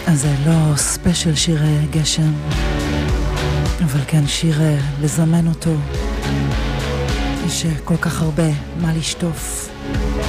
אז זה לא ספיישל שיר גשם, אבל כן שיר לזמן אותו. יש כל כך הרבה מה לשטוף.